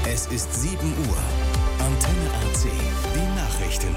Es ist 7 Uhr. Antenne AC. Die Nachrichten.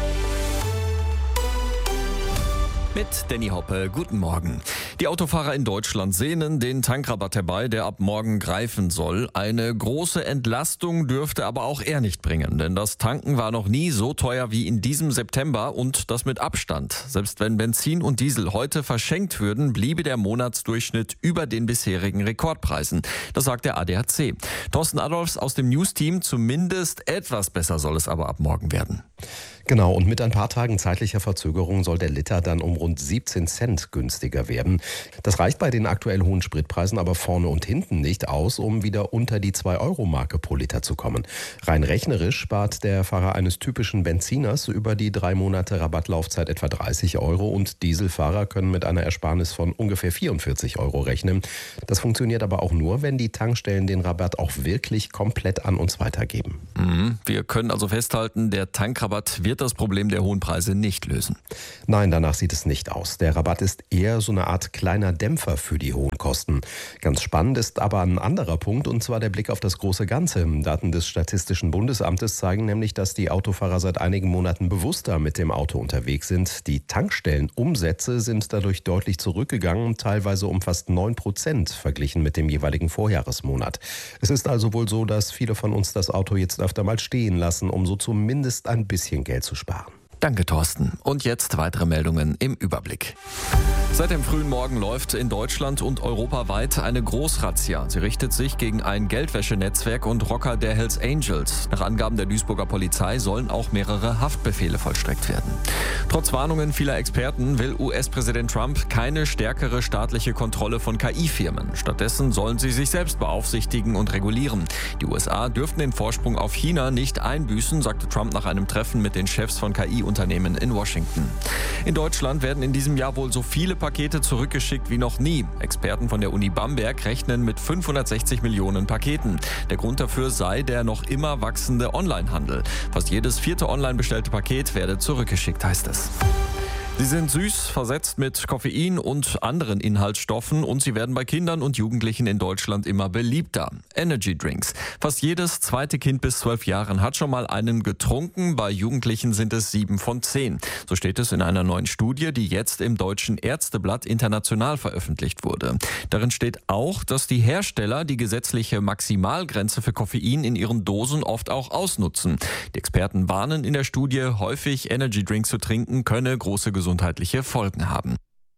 Mit Danny Hoppe, guten Morgen. Die Autofahrer in Deutschland sehnen den Tankrabatt herbei, der ab morgen greifen soll. Eine große Entlastung dürfte aber auch er nicht bringen, denn das Tanken war noch nie so teuer wie in diesem September und das mit Abstand. Selbst wenn Benzin und Diesel heute verschenkt würden, bliebe der Monatsdurchschnitt über den bisherigen Rekordpreisen. Das sagt der ADAC. Thorsten Adolfs aus dem News-Team, zumindest etwas besser soll es aber ab morgen werden. Genau, und mit ein paar Tagen zeitlicher Verzögerung soll der Liter dann um rund 17 Cent günstiger werden. Das reicht bei den aktuell hohen Spritpreisen aber vorne und hinten nicht aus, um wieder unter die 2-Euro-Marke pro Liter zu kommen. Rein rechnerisch spart der Fahrer eines typischen Benziners über die 3 Monate Rabattlaufzeit etwa 30 Euro und Dieselfahrer können mit einer Ersparnis von ungefähr 44 Euro rechnen. Das funktioniert aber auch nur, wenn die Tankstellen den Rabatt auch wirklich komplett an uns weitergeben. Wir können also festhalten, der Tankrabatt wird das Problem der hohen Preise nicht lösen. Nein, danach sieht es nicht aus. Der Rabatt ist eher so eine Art kleiner Dämpfer für die hohen Kosten. Ganz spannend ist aber ein anderer Punkt, und zwar der Blick auf das große Ganze. Daten des Statistischen Bundesamtes zeigen nämlich, dass die Autofahrer seit einigen Monaten bewusster mit dem Auto unterwegs sind. Die Tankstellenumsätze sind dadurch deutlich zurückgegangen, teilweise um fast 9% verglichen mit dem jeweiligen Vorjahresmonat. Es ist also wohl so, dass viele von uns das Auto jetzt öfter mal stehen lassen, um so zumindest ein bisschen Geld zu sparen. Danke, Thorsten. Und jetzt weitere Meldungen im Überblick. Seit dem frühen Morgen läuft in Deutschland und europaweit eine Großrazzia. Sie richtet sich gegen ein Geldwäschenetzwerk und Rocker der Hells Angels. Nach Angaben der Duisburger Polizei sollen auch mehrere Haftbefehle vollstreckt werden. Trotz Warnungen vieler Experten will US-Präsident Trump keine stärkere staatliche Kontrolle von KI-Firmen. Stattdessen sollen sie sich selbst beaufsichtigen und regulieren. Die USA dürften den Vorsprung auf China nicht einbüßen, sagte Trump nach einem Treffen mit den Chefs von KI-Unternehmen in Washington. In Deutschland werden in diesem Jahr wohl so viele Pakete zurückgeschickt wie noch nie. Experten von der Uni Bamberg rechnen mit 560 Millionen Paketen. Der Grund dafür sei der noch immer wachsende Onlinehandel. Fast jedes 4. online bestellte Paket werde zurückgeschickt, heißt es. Sie sind süß, versetzt mit Koffein und anderen Inhaltsstoffen und sie werden bei Kindern und Jugendlichen in Deutschland immer beliebter. Energy Drinks. Fast jedes zweite Kind bis 12 Jahren hat schon mal einen getrunken. Bei Jugendlichen sind es 7 von 10. So steht es in einer neuen Studie, die jetzt im Deutschen Ärzteblatt international veröffentlicht wurde. Darin steht auch, dass die Hersteller die gesetzliche Maximalgrenze für Koffein in ihren Dosen oft auch ausnutzen. Die Experten warnen in der Studie, häufig Energy Drinks zu trinken könne große gesundheitliche Folgen haben.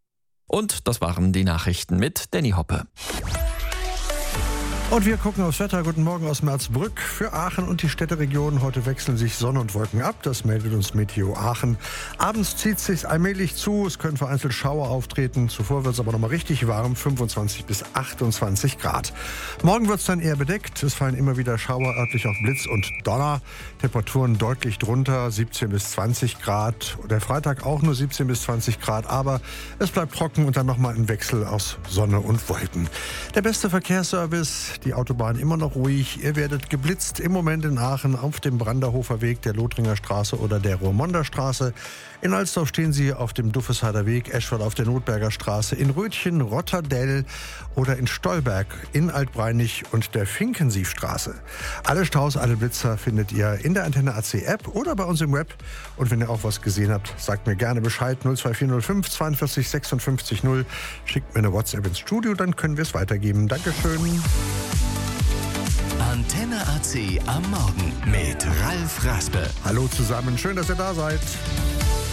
Und das waren die Nachrichten mit Danny Hoppe. Und wir gucken aufs Wetter. Guten Morgen aus Merzbrück. Für Aachen und die Städteregion heute wechseln sich Sonne und Wolken ab. Das meldet uns Meteo Aachen. Abends zieht es sich allmählich zu. Es können vereinzelt Schauer auftreten. Zuvor wird es aber noch mal richtig warm, 25 bis 28 Grad. Morgen wird es dann eher bedeckt. Es fallen immer wieder Schauer, örtlich auch Blitz und Donner. Temperaturen deutlich drunter, 17 bis 20 Grad. Der Freitag auch nur 17 bis 20 Grad. Aber es bleibt trocken und dann noch mal ein Wechsel aus Sonne und Wolken. Der beste Verkehrsservice. Die Autobahn immer noch ruhig. Ihr werdet geblitzt im Moment in Aachen auf dem Branderhofer Weg, der Lothringer Straße oder der Rohrmonder Straße. In Alsdorf stehen Sie auf dem Duffesheider Weg, Eschwald auf der Notberger Straße, in Rötchen, Rotterdell oder in Stolberg, in Altbreinig und der Finkensiefstraße. Alle Staus, alle Blitzer findet ihr in der Antenne AC App oder bei uns im Web. Und wenn ihr auch was gesehen habt, sagt mir gerne Bescheid. 02405 42 56 0. Schickt mir eine WhatsApp ins Studio, dann können wir es weitergeben. Dankeschön. Antenne AC am Morgen mit Ralf Raspe. Hallo zusammen, schön, dass ihr da seid.